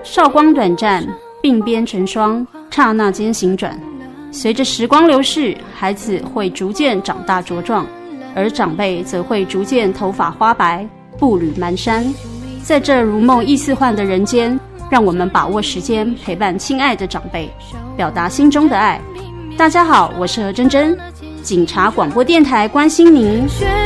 韶光短暂，鬓边成霜，刹那间醒转。随着时光流逝，孩子会逐渐长大茁壮，而长辈则会逐渐头发花白，步履蹒跚。在这如梦亦似幻的人间，让我们把握时间，陪伴亲爱的长辈，表达心中的爱。大家好，我是何真真，警察广播电台关心您。